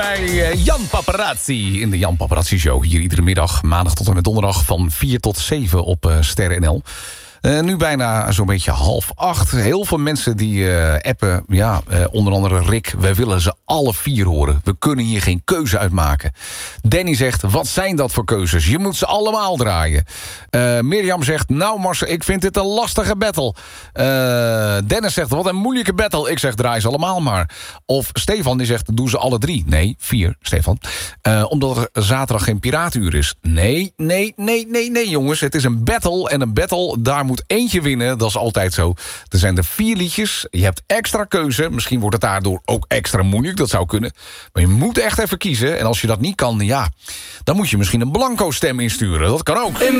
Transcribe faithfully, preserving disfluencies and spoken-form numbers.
Bij uh, Jan Paparazzi in de Jan Paparazzi Show. Hier iedere middag, maandag tot en met donderdag van vier tot zeven op uh, Sterren N L. Uh, nu bijna zo'n beetje half acht. Heel veel mensen die uh, appen. Ja, uh, onder andere Rick. Wij willen ze alle vier horen. We kunnen hier geen keuze uitmaken. Danny zegt, wat zijn dat voor keuzes? Je moet ze allemaal draaien. Uh, Mirjam zegt, nou Marcel, ik vind dit een lastige battle. Uh, Dennis zegt, wat een moeilijke battle. Ik zeg, draai ze allemaal maar. Of Stefan die zegt, doe ze alle drie. Nee, vier, Stefan. Uh, omdat er zaterdag geen piraanuur is. Nee, nee, nee, nee, nee jongens. Het is een battle en een battle, daar moet eentje winnen. Dat is altijd zo. Er zijn er vier liedjes. Je hebt extra keuze. Misschien wordt het daardoor ook extra moeilijk. Dat zou kunnen. Maar je moet echt even kiezen. En als je dat niet kan, ja, dan moet je misschien een blanco stem insturen. Dat kan ook.